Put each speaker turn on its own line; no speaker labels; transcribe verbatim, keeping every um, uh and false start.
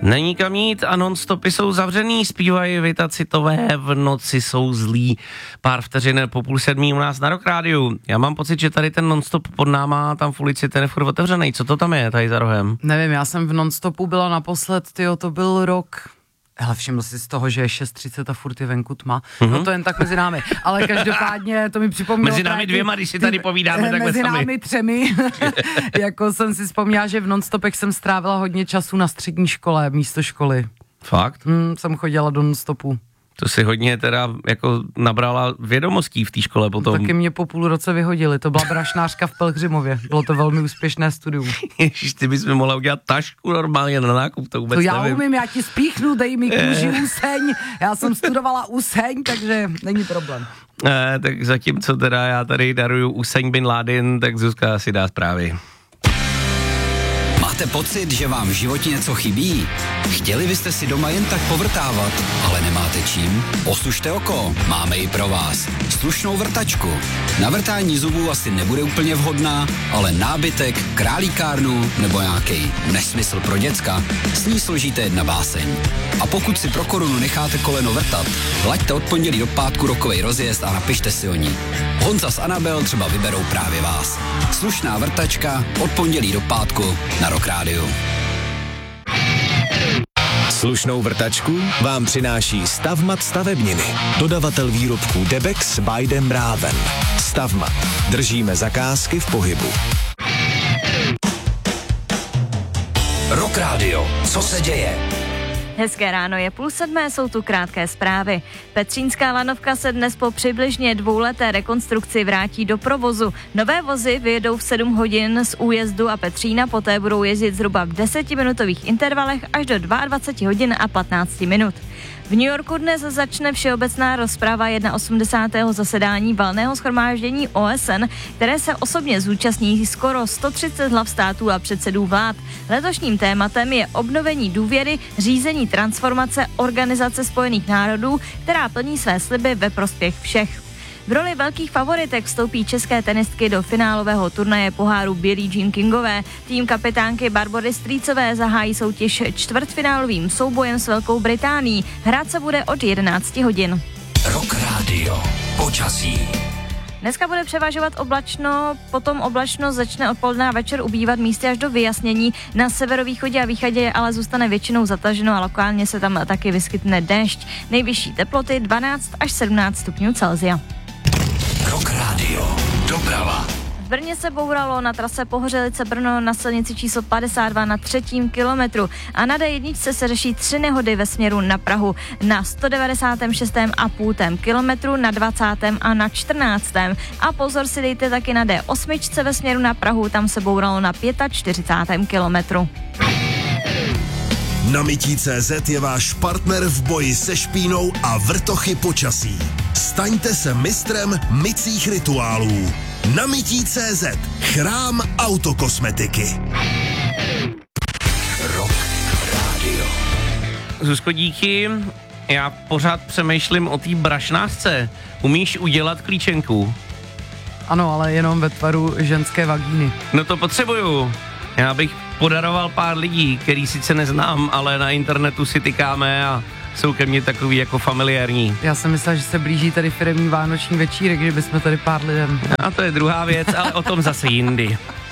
Není kam jít a non-stopy jsou zavřený, zpívají Vita Citové, v noci jsou zlí. Pár vteřin po půl sedmí u nás na Rock Rádiu. Já mám pocit, že tady ten non-stop pod náma, tam v ulici, ten je furt otevřený. Co to tam je, tady za rohem?
Nevím, já jsem v non-stopu byla naposled, tyjo, to byl rok... Hele, všiml jsi z toho, že je šest třicet a furt je venku tma. Mm-hmm. No to jen tak mezi námi. Ale každopádně to mi připomnělo...
Mezi námi dvěma, když si tady povídáme takhle
mezi
sami.
Mezi námi třemi. Jako jsem si vzpomněla, že v non-stopech jsem strávila hodně času na střední škole, místo školy.
Fakt?
Hmm, jsem chodila do non-stopu.
To si hodně teda jako nabrala vědomostí v té škole potom.
Taky mě po půl roce vyhodili, to byla brašnářka v Pelhřimově, bylo to velmi úspěšné studium.
Ježiš, ty bys mi mohla udělat tašku normálně na nákup, to vůbec
to já
nevím.
umím, já ti spíchnu, dej mi kůži Úseň, já jsem studovala Úseň, takže není problém.
Eh, tak zatímco teda já tady daruju Úseň bin Laden, tak Zuzka si dá zprávy.
Máte pocit, že vám v životě něco chybí? Chtěli byste si doma jen tak povrtávat, ale nemáte čím? Osušte oko, máme i pro vás. Slušnou vrtačku. Na vrtání zubů asi nebude úplně vhodná, ale nábytek, králíkárnu nebo nějaký nesmysl pro děcka, s ní složíte jedna báseň. A pokud si pro korunu necháte koleno vrtat, laďte od pondělí do pátku rokovej rozjezd a napište si o ní. Honza s Anabel třeba vyberou právě vás. Slušná vrtačka od pondělí do pátku na Rock Rádiu.
Slušnou vrtačku vám přináší Stavmat stavebniny. Dodavatel výrobků Debex by Dem Braven. Stavmat. Držíme zakázky v pohybu.
Rock Radio. Co se děje?
Hezké ráno, je půl sedmé, jsou tu krátké zprávy. Petřínská lanovka se dnes po přibližně dvouleté rekonstrukci vrátí do provozu. Nové vozy vyjedou v sedm hodin z újezdu a Petřína, poté budou jezdit zhruba v desetiminutových intervalech až do dvacet dva hodin a patnáct minut. V New Yorku dnes začne všeobecná rozprava osmdesátého zasedání valného shromáždění O S N, které se osobně zúčastní skoro sto třicet hlav států a předsedů vlád. Letošním tématem je obnovení důvěry, řízení transformace Organizace spojených národů, která plní své sliby ve prospěch všech. V roli velkých favoritek vstoupí české tenistky do finálového turnaje poháru Billie Jean Kingové. Tým kapitánky Barbory Strýcové zahájí soutěž čtvrtfinálovým soubojem s Velkou Británií. Hrát se bude od jedenáct hodin.
Rock Radio. Počasí.
Dneska bude převažovat oblačno, potom oblačnost začne odpoledne a večer ubývat místy až do vyjasnění. Na severovýchodě a východě ale zůstane většinou zataženo a lokálně se tam taky vyskytne déšť. Nejvyšší teploty dvanáct až sedmnáct stupňů Celsia.
Rock Radio. Doprava.
V Brně se bouralo na trase Pohořelice Brno na silnici číslo padesát dva na třetím kilometru a na D jedna se řeší tři nehody ve směru na Prahu. Na sto devadesát šest a půl kilometru, na dvacátém a na čtrnáctém A pozor si dejte taky na D osm ve směru na Prahu, tam se bouralo na čtyřicátém pátém kilometru.
Namití tečka cé zet je váš partner v boji se špínou a vrtochy počasí. Staňte se mistrem mycích rituálů. Namití tečka cé zet. Chrám autokosmetiky.
Rock Radio.
Zuzko, díky. Já pořád přemýšlím o té brašnářce. Umíš udělat klíčenku?
Ano, ale jenom ve tvaru ženské vagíny.
No to potřebuju. Já bych podaroval pár lidí, který sice neznám, ale na internetu si tykáme a jsou ke mně takový jako familiární.
Já jsem myslel, že se blíží tady firemní vánoční večírek, že bychom tady pár lidem.
A to je druhá věc, ale o tom zase jindy.